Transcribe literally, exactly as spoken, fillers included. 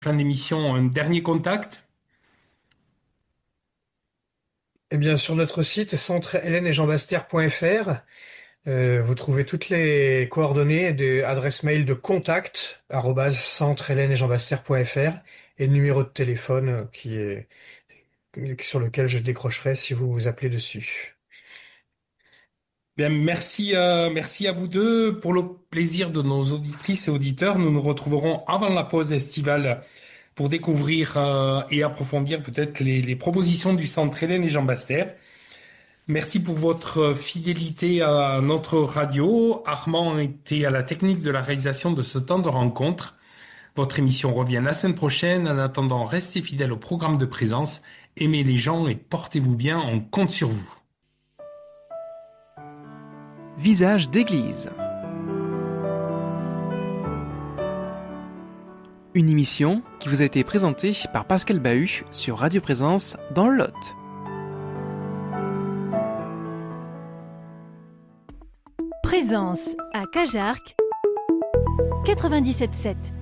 fin d'émission, un dernier contact? Eh bien, sur notre site centre hélène et jean bastère point f r, euh, vous trouvez toutes les coordonnées de adresse mail de contact arobase centre hélène et jean bastère point f r et le numéro de téléphone euh, qui est sur lequel je décrocherai si vous vous appelez dessus. Bien, merci, euh, merci à vous deux. Pour le plaisir de nos auditrices et auditeurs, nous nous retrouverons avant la pause estivale pour découvrir euh, et approfondir peut-être les, les propositions du Centre Hélène et Jean Bastère. Merci pour votre fidélité à notre radio. Armand était à la technique de la réalisation de ce temps de rencontre. Votre émission revient la semaine prochaine. En attendant, restez fidèles au programme de présence. Aimez les gens et portez-vous bien. On compte sur vous. Visage d'église. Une émission qui vous a été présentée par Pascal Bahut sur Radio Présence dans le Lot. Présence à Cajarc quatre-vingt-dix-sept sept.